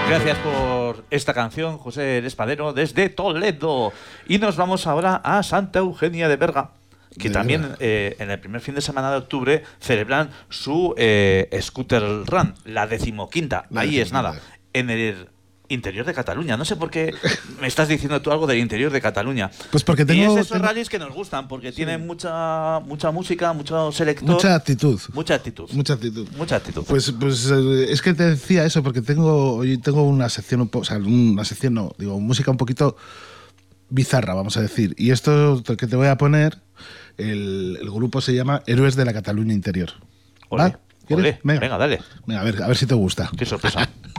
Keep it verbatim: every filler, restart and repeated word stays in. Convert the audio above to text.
Gracias por esta canción, José Espadero, desde Toledo. Y nos vamos ahora a Santa Eugenia de Berga, que de también eh, en el primer fin de semana de octubre celebran su eh, Scooter Run, la decimoquinta. La Ahí decimoquinta. Es nada, en el interior de Cataluña. No sé por qué me estás diciendo tú algo del interior de Cataluña. Pues porque tengo... Y es de esos tengo... rallies que nos gustan, porque sí. tienen mucha mucha música, mucho selector... Mucha actitud. Mucha actitud. Mucha actitud. Mucha actitud. Pues, pues es que te decía eso, porque tengo hoy tengo una sección, un po, o sea, una sección, no, digo, música un poquito bizarra, vamos a decir. Y esto que te voy a poner, el, el grupo se llama Héroes de la Cataluña Interior. ¿Va? ¿Quieres? Venga, venga, dale. Venga, a ver, a ver si te gusta. Qué sorpresa.